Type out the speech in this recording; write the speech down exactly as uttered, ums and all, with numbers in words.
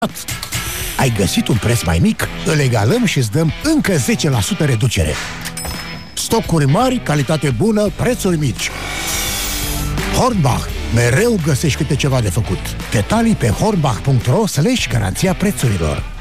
Ai găsit un preț mai mic? Îl egalăm și îți dăm încă zece la sută reducere. Stocuri mari, calitate bună, prețuri mici. Hornbach. Mereu găsești câte ceva de făcut. Detalii pe hornbach punct ro slash garanția prețurilor.